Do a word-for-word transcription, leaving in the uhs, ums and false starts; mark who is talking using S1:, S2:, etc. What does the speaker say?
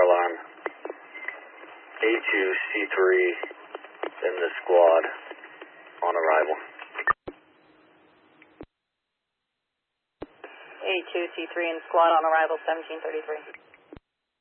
S1: fire alarm. A two C three in the squad on arrival.
S2: A two C three in squad on arrival, seventeen thirty-three.